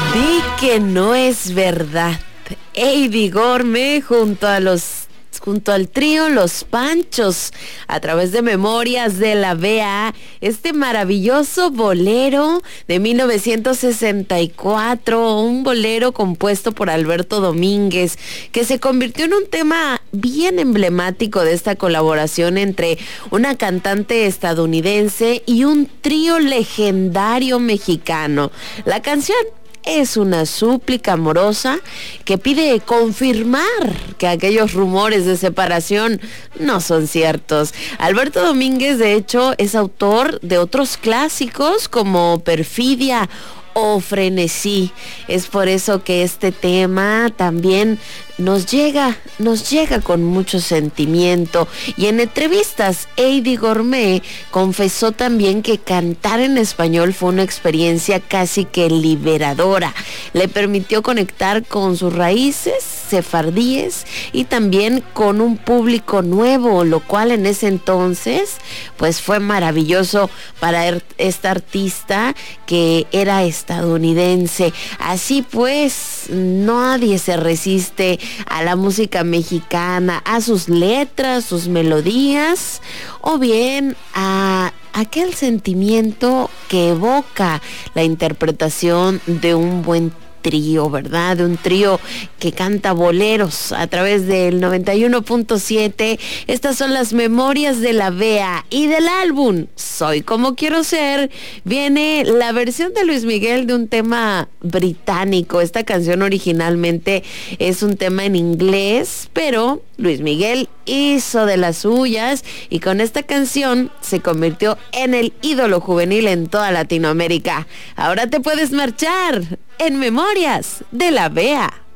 Di que no es verdad. Eddie Gormé junto al trío Los Panchos, a través de Memorias de la Vea, este maravilloso bolero de 1964, un bolero compuesto por Alberto Domínguez, que se convirtió en un tema bien emblemático de esta colaboración entre una cantante estadounidense y un trío legendario mexicano. La canción es una súplica amorosa que pide confirmar que aquellos rumores de separación no son ciertos. Alberto Domínguez, de hecho, es autor de otros clásicos como Perfidia o Frenesí. Es por eso que este tema también nos llega con mucho sentimiento. Y en entrevistas, Eddie Gormé confesó también que cantar en español fue una experiencia casi que liberadora. Le permitió conectar con sus raíces sefardíes y también con un público nuevo, lo cual en ese entonces pues fue maravilloso para esta artista que era estadounidense. Así pues, nadie se resiste a la música mexicana, a sus letras, sus melodías, o bien a aquel sentimiento que evoca la interpretación de un buen trío, ¿verdad? De un trío que canta boleros a través del 91.7. Estas son las Memorias de la Vea, y del álbum Soy como quiero ser viene la versión de Luis Miguel de un tema británico. Esta canción originalmente es un tema en inglés, pero Luis Miguel hizo de las suyas y con esta canción se convirtió en el ídolo juvenil en toda Latinoamérica. Ahora te puedes marchar en Memorias de la Vea.